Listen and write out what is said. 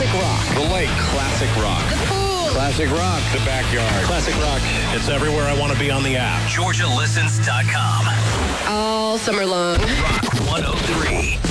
rock. The lake. Classic rock. The pool. Classic rock. The backyard. Classic rock. It's everywhere I want to be on the app. GeorgiaListens.com. All summer long. Rock 103.